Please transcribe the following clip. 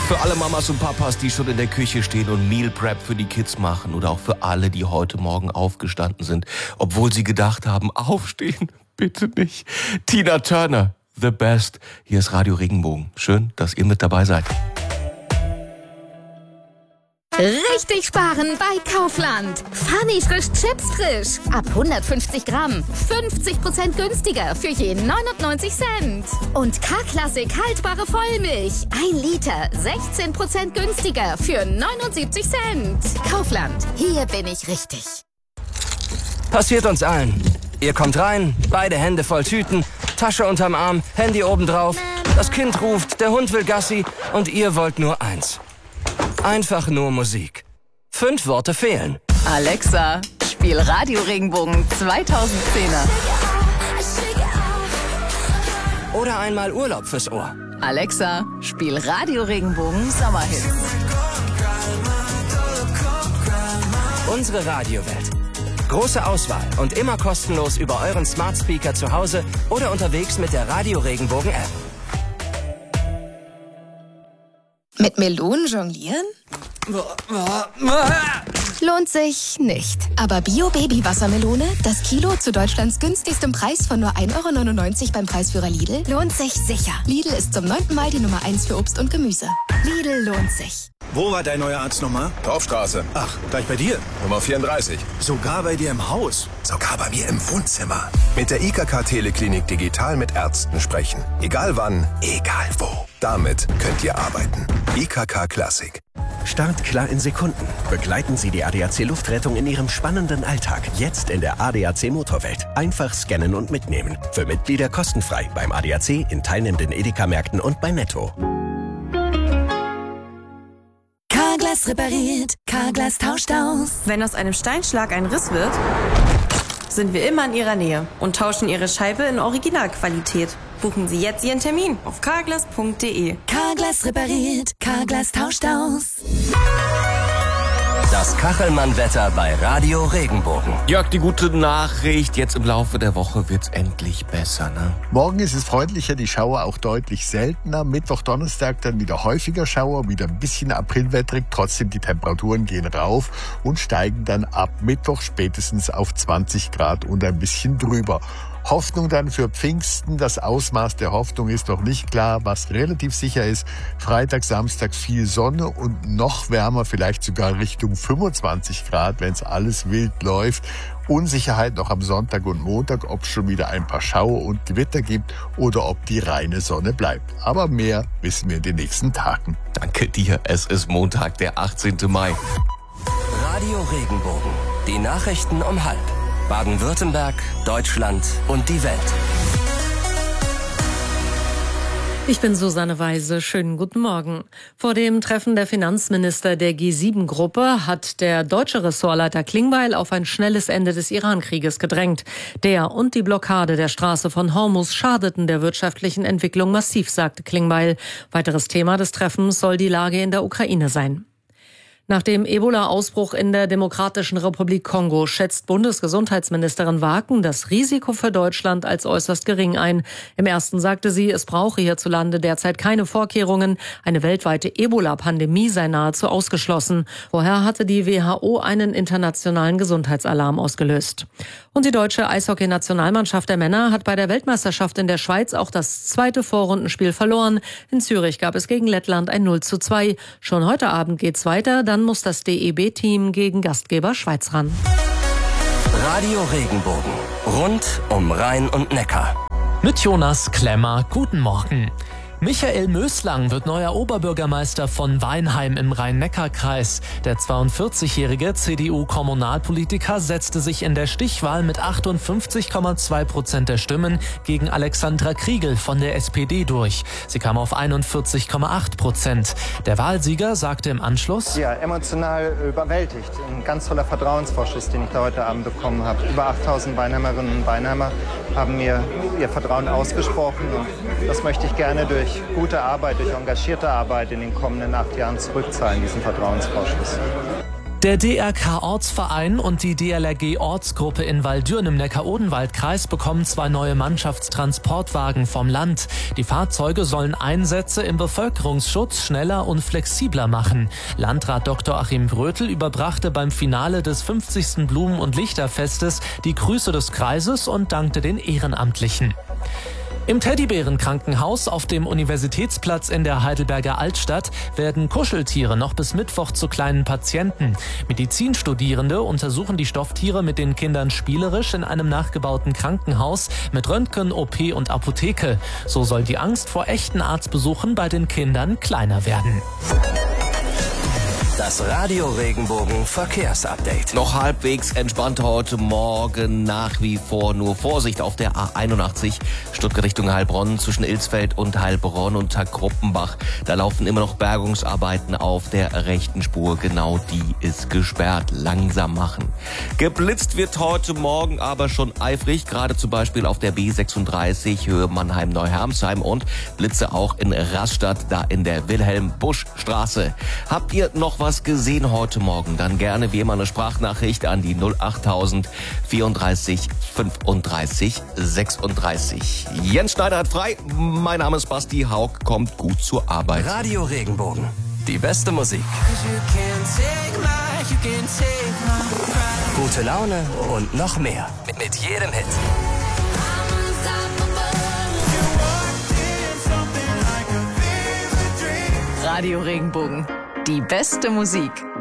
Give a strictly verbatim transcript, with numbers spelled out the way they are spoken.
Für alle Mamas und Papas, die schon in der Küche stehen und Meal Prep für die Kids machen. Oder auch für alle, die heute Morgen aufgestanden sind, obwohl sie gedacht haben, aufstehen, bitte nicht. Tina Turner, the best. Hier ist Radio Regenbogen. Schön, dass ihr mit dabei seid. Richtig sparen bei Kaufland. Funny frisch Chips frisch. Ab hundertfünfzig Gramm. fünfzig Prozent günstiger für je neunundneunzig Cent. Und K-Klassik haltbare Vollmilch. ein Liter. sechzehn Prozent günstiger für neunundsiebzig Cent. Kaufland. Hier bin ich richtig. Passiert uns allen. Ihr kommt rein, beide Hände voll Tüten, Tasche unterm Arm, Handy obendrauf. Das Kind ruft, der Hund will Gassi und ihr wollt nur eins. Einfach nur Musik. Fünf Worte fehlen. Alexa, spiel Radio Regenbogen zweitausendzehner. Oder einmal Urlaub fürs Ohr. Alexa, spiel Radio Regenbogen Sommerhits. Unsere Radiowelt. Große Auswahl und immer kostenlos über euren Smart Speaker zu Hause oder unterwegs mit der Radio Regenbogen App. Mit Melonen jonglieren? Lohnt sich nicht. Aber Bio-Baby-Wassermelone, das Kilo zu Deutschlands günstigstem Preis von nur ein Euro neunundneunzig beim Preisführer Lidl, lohnt sich sicher. Lidl ist zum neunten Mal die Nummer eins für Obst und Gemüse. Lidl lohnt sich. Wo war dein neuer Arzt nochmal? Dorfstraße. Ach, gleich bei dir? Nummer vierunddreißig. Sogar bei dir im Haus? Sogar bei mir im Wohnzimmer. Mit der I K K-Teleklinik digital mit Ärzten sprechen. Egal wann, egal wo. Damit könnt ihr arbeiten. I K K Klassik. Start klar in Sekunden. Begleiten Sie die A D A C Luftrettung in Ihrem spannenden Alltag. Jetzt in der A D A C Motorwelt. Einfach scannen und mitnehmen. Für Mitglieder kostenfrei beim A D A C, in teilnehmenden Edeka-Märkten und bei Netto. Carglass repariert, Carglass tauscht aus. Wenn aus einem Steinschlag ein Riss wird, sind wir immer in Ihrer Nähe und tauschen Ihre Scheibe in Originalqualität. Buchen Sie jetzt Ihren Termin auf carglass punkt de. Carglass repariert, Carglass tauscht aus. Das Kachelmann-Wetter bei Radio Regenbogen. Jörg, die gute Nachricht, jetzt im Laufe der Woche wird's endlich besser, ne? Morgen ist es freundlicher, die Schauer auch deutlich seltener. Mittwoch, Donnerstag dann wieder häufiger Schauer, wieder ein bisschen aprilwettrig. Trotzdem, die Temperaturen gehen rauf und steigen dann ab Mittwoch spätestens auf zwanzig Grad und ein bisschen drüber. Hoffnung dann für Pfingsten. Das Ausmaß der Hoffnung ist noch nicht klar. Was relativ sicher ist, Freitag, Samstag viel Sonne und noch wärmer, vielleicht sogar Richtung fünfundzwanzig Grad, wenn es alles wild läuft. Unsicherheit noch am Sonntag und Montag, ob es schon wieder ein paar Schauer und Gewitter gibt oder ob die reine Sonne bleibt. Aber mehr wissen wir in den nächsten Tagen. Danke dir. Es ist Montag, der achtzehnten Mai. Radio Regenbogen. Die Nachrichten um halb. Baden-Württemberg, Deutschland und die Welt. Ich bin Susanne Weise. Schönen guten Morgen. Vor dem Treffen der Finanzminister der G sieben Gruppe hat der deutsche Ressortleiter Klingbeil auf ein schnelles Ende des Iran-Krieges gedrängt. Der und die Blockade der Straße von Hormuz schadeten der wirtschaftlichen Entwicklung massiv, sagte Klingbeil. Weiteres Thema des Treffens soll die Lage in der Ukraine sein. Nach dem Ebola-Ausbruch in der Demokratischen Republik Kongo schätzt Bundesgesundheitsministerin Waken das Risiko für Deutschland als äußerst gering ein. Im ersten sagte sie, es brauche hierzulande derzeit keine Vorkehrungen. Eine weltweite Ebola-Pandemie sei nahezu ausgeschlossen. Vorher hatte die W H O einen internationalen Gesundheitsalarm ausgelöst. Und die deutsche Eishockey-Nationalmannschaft der Männer hat bei der Weltmeisterschaft in der Schweiz auch das zweite Vorrundenspiel verloren. In Zürich gab es gegen Lettland ein null zu zwei. Schon heute Abend geht's weiter. Dann muss das D E B-Team gegen Gastgeber Schweiz ran. Radio Regenbogen. Rund um Rhein und Neckar. Mit Jonas Klemmer. Guten Morgen. Michael Möslang wird neuer Oberbürgermeister von Weinheim im Rhein-Neckar-Kreis. Der zweiundvierzigjährige C D U-Kommunalpolitiker setzte sich in der Stichwahl mit achtundfünfzig Komma zwei Prozent der Stimmen gegen Alexandra Kriegel von der S P D durch. Sie kam auf einundvierzig Komma acht Prozent. Der Wahlsieger sagte im Anschluss: Ja, emotional überwältigt. Ein ganz toller Vertrauensvorschuss, den ich da heute Abend bekommen habe. Über achttausend Weinheimerinnen und Weinheimer haben mir ihr Vertrauen ausgesprochen. Und das möchte ich gerne durch gute Arbeit, durch engagierte Arbeit in den kommenden acht Jahren zurückzahlen, diesen Vertrauensvorschuss. Der D R K-Ortsverein und die D L R G-Ortsgruppe in Waldürn im Neckar-Odenwald-Kreis bekommen zwei neue Mannschaftstransportwagen vom Land. Die Fahrzeuge sollen Einsätze im Bevölkerungsschutz schneller und flexibler machen. Landrat Doktor Achim Brötel überbrachte beim Finale des fünfzigsten Blumen- und Lichterfestes die Grüße des Kreises und dankte den Ehrenamtlichen. Im Teddybärenkrankenhaus auf dem Universitätsplatz in der Heidelberger Altstadt werden Kuscheltiere noch bis Mittwoch zu kleinen Patienten. Medizinstudierende untersuchen die Stofftiere mit den Kindern spielerisch in einem nachgebauten Krankenhaus mit Röntgen, O P und Apotheke. So soll die Angst vor echten Arztbesuchen bei den Kindern kleiner werden. Das Radio Regenbogen Verkehrsupdate. Noch halbwegs entspannt heute Morgen, nach wie vor nur Vorsicht auf der A einundachtzig, Stuttgart Richtung Heilbronn zwischen Ilsfeld und Heilbronn und Tag-Kruppenbach. Da laufen immer noch Bergungsarbeiten auf der rechten Spur, genau die ist gesperrt. Langsam machen. Geblitzt wird heute Morgen aber schon eifrig, gerade zum Beispiel auf der B sechsunddreißig Höhe Mannheim-Neuhermsheim und Blitze auch in Rastatt, da in der Wilhelm-Busch-Straße. Habt ihr noch was gesehen heute Morgen? Dann gerne wie immer eine Sprachnachricht an die null achttausend vierunddreißig fünfunddreißig sechsunddreißig. Jens Schneider hat frei. Mein Name ist Basti Haug. Kommt gut zur Arbeit. Radio Regenbogen. Die beste Musik. Gute Laune und noch mehr. Mit jedem Hit. Radio Regenbogen. Die beste Musik.